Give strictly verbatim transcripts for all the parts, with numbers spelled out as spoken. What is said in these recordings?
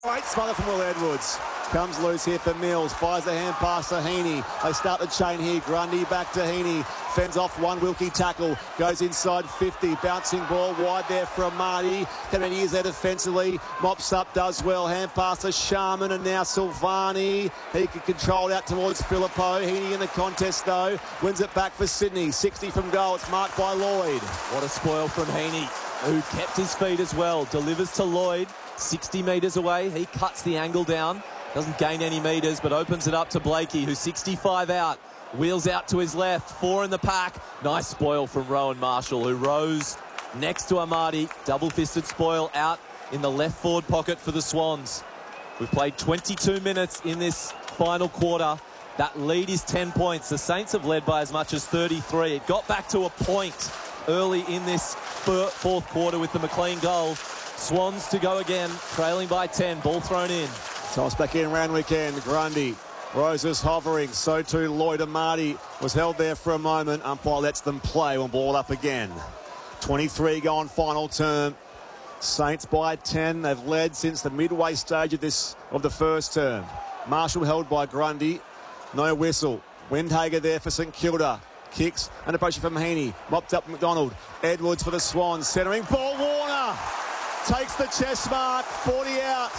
Great smother from Will Edwards. Comes loose here for Mills. Fires a hand pass to Heaney. They start the chain here. Grundy back to Heaney. Fends off one Wilkie tackle. Goes inside fifty. Bouncing ball wide there from Marty. How many years there defensively? Mops up, does well. Hand pass to Sharman and now Silvani. He can control it out towards Filippo. Heaney in the contest though. Wins it back for Sydney. sixty from goal. It's marked by Lloyd. What a spoil from Heaney, who kept his feet as well. Delivers to Lloyd. sixty metres away. He cuts the angle down. Doesn't gain any metres, but opens it up to Blakey, who's sixty-five out. Wheels out to his left. Four in the pack. Nice spoil from Rowan Marshall, who rose next to Amadi. Double-fisted spoil out in the left forward pocket for the Swans. We've played twenty-two minutes in this final quarter. That lead is ten points. The Saints have led by as much as thirty-three. It got back to a point early in this fourth quarter with the McLean goal. Swans to go again, trailing by ten. Ball thrown in. Toss back in Randwick end. Grundy. Roses hovering. So too Lloyd Amadi was held there for a moment. Umpire lets them play when ball up again. twenty-three gone final term. Saints by ten. They've led since the midway stage of this of the first term. Marshall held by Grundy. No whistle. Windhager there for St Kilda. Kicks and approaching from Heaney. Mopped up McDonald. Edwards for the Swans. Centering ball. Warner takes the chest mark. forty out.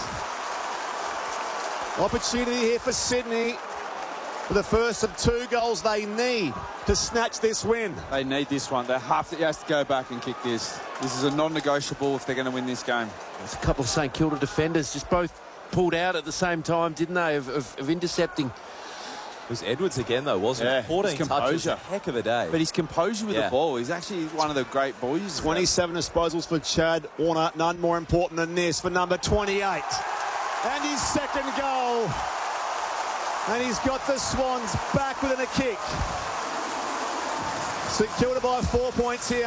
Opportunity here for Sydney for the first of two goals they need to snatch this win. They need this one. They have to, he has to go back and kick this. This is a non-negotiable if they're going to win this game. There's a couple of St Kilda defenders just both pulled out at the same time, didn't they, of, of, of intercepting. It was Edwards again, though, wasn't yeah, it? fourteen touches, a heck of a day. But his composure with yeah. the ball, he's actually one of the great boys. twenty-seven disposals for Chad Warner. None more important than this for number twenty-eight. And his second goal. And he's got the Swans back within a kick. St Kilda by four points here.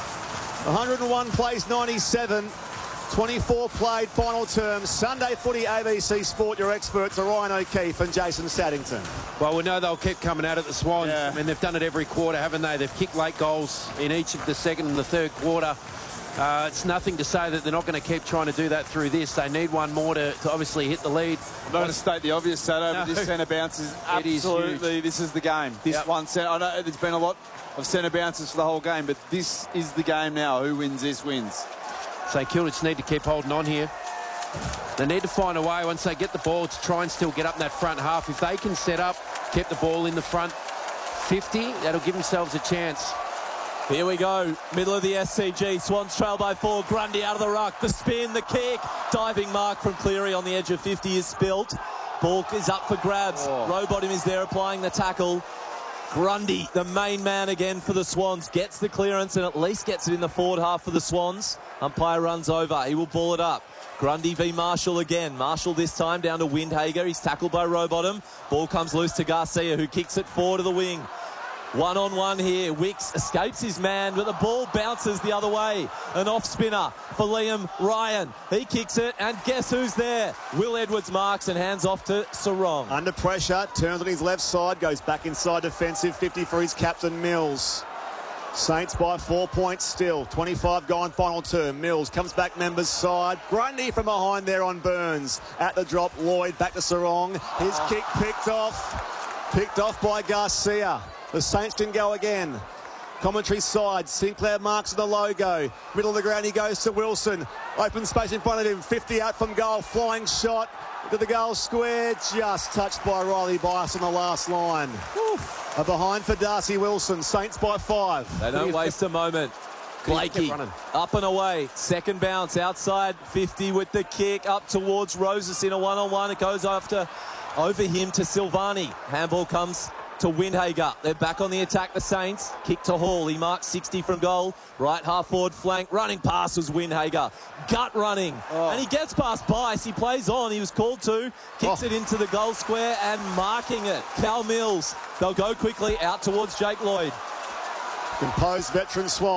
one hundred and one plays ninety-seven. twenty-four played final term. Sunday Footy A B C Sport. Your experts are Ryan O'Keefe and Jason Saddington. Well, we know they'll keep coming out at the Swans. Yeah. I mean, they've done it every quarter, haven't they? They've kicked late goals in each of the second and the third quarter. Uh, it's nothing to say that they're not going to keep trying to do that through this. They need one more to, to obviously hit the lead. I'm not going to state the obvious, Sato, No. but this centre bounce is It is absolutely, huge. this is the game. This Yep. one centre, I know there's been a lot of centre bounces for the whole game, but this is the game now. Who wins this wins. St Kilda just need to keep holding on here. They need to find a way once they get the ball to try and still get up in that front half. If they can set up, keep the ball in the front fifty, that'll give themselves a chance. Here we go, middle of the S C G. Swans trail by four. Grundy out of the ruck. The spin, the kick. Diving mark from Cleary on the edge of fifty is spilt. Ball is up for grabs. Oh. Rowbottom is there applying the tackle. Grundy, the main man again for the Swans, gets the clearance and at least gets it in the forward half for the Swans. Umpire runs over. He will ball it up. Grundy v Marshall again. Marshall this time down to Windhager. He's tackled by Rowbottom. Ball comes loose to Garcia, who kicks it forward to the wing. One on one here. Wicks escapes his man, but the ball bounces the other way. An off spinner for Liam Ryan. He kicks it, and guess who's there? Will Edwards marks and hands off to Sarong. Under pressure, turns on his left side, goes back inside defensive fifty for his captain Mills. Saints by four points still. twenty-five gone final term. Mills comes back members side. Grundy from behind there on Burns. At the drop, Lloyd back to Sarong. His kick picked off. Picked off by Garcia. The Saints can go again. Commentary side, Sinclair marks the logo. Middle of the ground, he goes to Wilson. Open space in front of him, fifty out from goal. Flying shot to the goal square. Just touched by Riley Bias on the last line. Oof. A behind for Darcy Wilson. Saints by five. They don't waste a moment. Blakey up and away. Second bounce outside fifty with the kick up towards Roses in a one-on-one. It goes after over him to Silvani. Handball comes to Windhager. They're back on the attack, the Saints. Kick to Hall. He marks sixty from goal. Right half forward flank. Running pass was Windhager. Gut running. Oh. And he gets past Bice. He plays on. He was called to. Kicks oh. it into the goal square and marking it. Cal Mills. They'll go quickly out towards Jake Lloyd. Composed veteran Swan.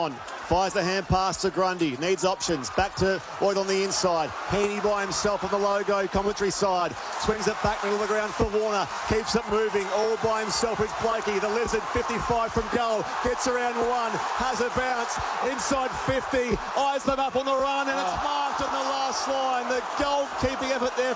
Fires the hand pass to Grundy. Needs options. Back to Lloyd on the inside. Heaney by himself on the logo commentary side. Swings it back middle of the ground for Warner. Keeps it moving all by himself. It's Blakey. The Lizard, fifty-five from goal. Gets around one. Has a bounce. Inside fifty. Eyes them up on the run. And it's marked on the last line. The goalkeeping effort there